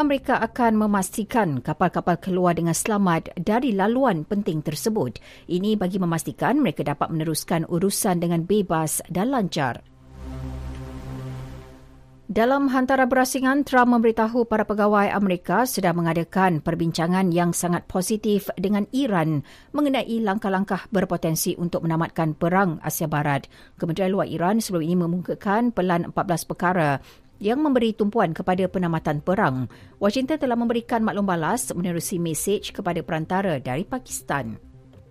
Amerika akan memastikan kapal-kapal keluar dengan selamat dari laluan penting tersebut. Ini bagi memastikan mereka dapat meneruskan urusan dengan bebas dan lancar. Dalam hantaran berasingan, Trump memberitahu para pegawai Amerika sedang mengadakan perbincangan yang sangat positif dengan Iran mengenai langkah-langkah berpotensi untuk menamatkan Perang Asia Barat. Kementerian Luar Iran sebelum ini memungkinkan pelan 14 perkara yang memberi tumpuan kepada penamatan perang. Washington telah memberikan maklum balas menerusi mesej kepada perantara dari Pakistan.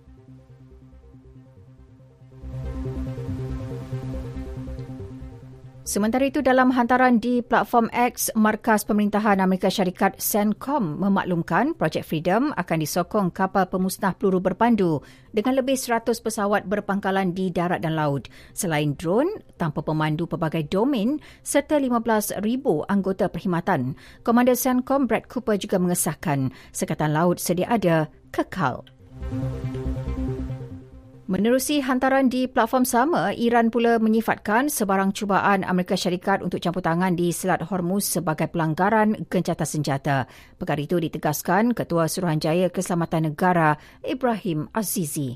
Sementara itu, dalam hantaran di platform X, Markas Pemerintahan Amerika Syarikat CENTCOM memaklumkan Projek Freedom akan disokong kapal pemusnah peluru berpandu dengan lebih 100 pesawat berpangkalan di darat dan laut. Selain drone, tanpa pemandu pelbagai domain serta 15,000 anggota perkhidmatan. Komander CENTCOM Brad Cooper juga mengesahkan Sekatan Laut sedia ada kekal. Menerusi hantaran di platform sama, Iran pula menyifatkan sebarang cubaan Amerika Syarikat untuk campur tangan di Selat Hormuz sebagai pelanggaran gencatan senjata. Perkara itu ditegaskan Ketua Suruhanjaya Keselamatan Negara Ibrahim Azizi.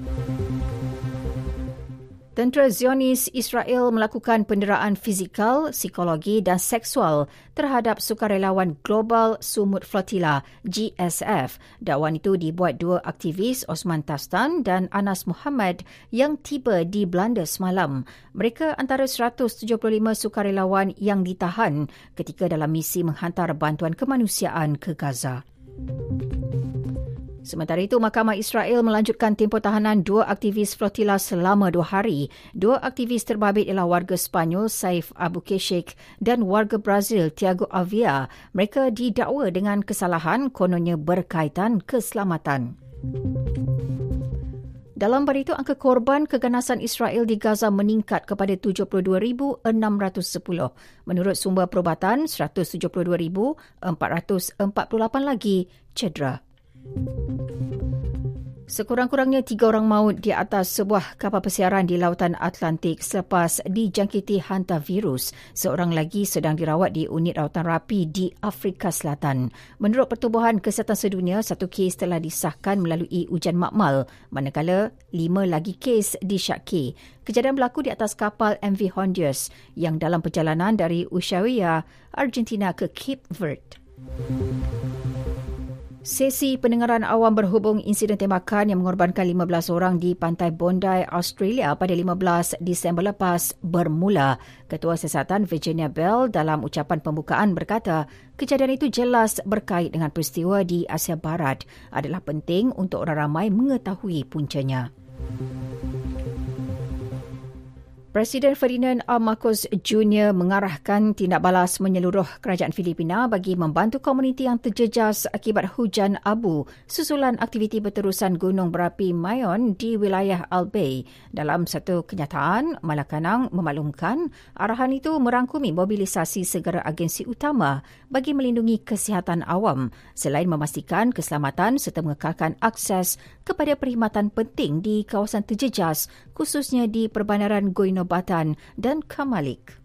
Tentera Zionis Israel melakukan penderaan fizikal, psikologi dan seksual terhadap sukarelawan Global Sumut Flotilla GSF. Dakwaan itu dibuat dua aktivis Osman Tastan dan Anas Muhammad yang tiba di Belanda semalam. Mereka antara 175 sukarelawan yang ditahan ketika dalam misi menghantar bantuan kemanusiaan ke Gaza. Sementara itu, Mahkamah Israel melanjutkan tempoh tahanan dua aktivis flotilla selama 2 hari. Dua aktivis terbabit ialah warga Spanyol Saif Abukeshik dan warga Brazil Tiago Avia. Mereka didakwa dengan kesalahan kononnya berkaitan keselamatan. Dalam pada itu, angka korban keganasan Israel di Gaza meningkat kepada 72,610. Menurut sumber perubatan, 172,448 lagi cedera. Sekurang-kurangnya 3 orang maut di atas sebuah kapal pesiaran di Lautan Atlantik selepas dijangkiti hantavirus. Seorang lagi sedang dirawat di unit rawatan rapi di Afrika Selatan. Menurut Pertubuhan Kesihatan Sedunia, 1 kes telah disahkan melalui ujian makmal, manakala 5 lagi kes disyaki. Kejadian berlaku di atas kapal MV Honduras yang dalam perjalanan dari Ushuaia, Argentina ke Cape Verde. Sesi pendengaran awam berhubung insiden tembakan yang mengorbankan 15 orang di pantai Bondi, Australia pada 15 Disember lepas bermula. Ketua Siasatan Virginia Bell dalam ucapan pembukaan berkata, kejadian itu jelas berkait dengan peristiwa di Asia Barat. Adalah penting untuk orang ramai mengetahui puncanya. Presiden Ferdinand R. Marcos Jr. mengarahkan tindak balas menyeluruh kerajaan Filipina bagi membantu komuniti yang terjejas akibat hujan abu susulan aktiviti berterusan gunung berapi Mayon di wilayah Albay. Dalam satu kenyataan, Malacanang memaklumkan arahan itu merangkumi mobilisasi segera agensi utama bagi melindungi kesihatan awam selain memastikan keselamatan serta mengekalkan akses kepada perkhidmatan penting di kawasan terjejas khususnya di Perbandaran Goinobatan dan Kamalik.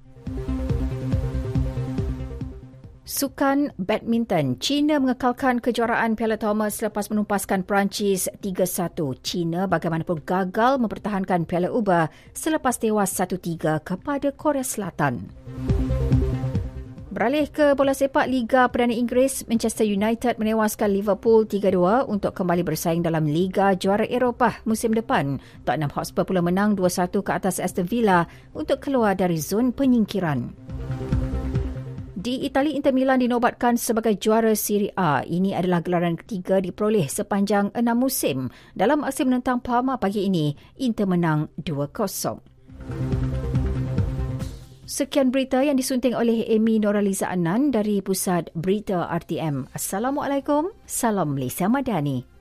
Sukan badminton, China mengekalkan kejuaraan Piala Thomas selepas menumpaskan Perancis 3-1. China bagaimanapun gagal mempertahankan Piala Uber selepas tewas 1-3 kepada Korea Selatan. Beralih ke bola sepak Liga Perdana Inggeris, Manchester United menewaskan Liverpool 3-2 untuk kembali bersaing dalam Liga Juara Eropah musim depan. Tottenham Hotspur pula menang 2-1 ke atas Aston Villa untuk keluar dari zon penyingkiran. Di Itali, Inter Milan dinobatkan sebagai juara Serie A. Ini adalah gelaran ketiga diperoleh sepanjang 6 musim. Dalam aksi menentang Parma pagi ini, Inter menang 2-0. Sekian berita yang disunting oleh Amy Noraliza Anand dari Pusat Berita RTM. Assalamualaikum, salam Malaysia Madani.